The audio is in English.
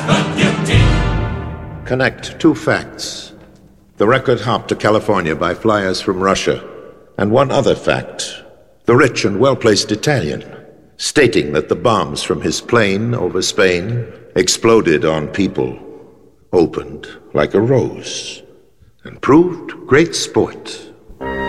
the guilty. Connect two facts. The record hop to California by flyers from Russia. And one other fact. The rich and well-placed Italian, stating that the bombs from his plane over Spain exploded on people, opened like a rose, and proved great sport.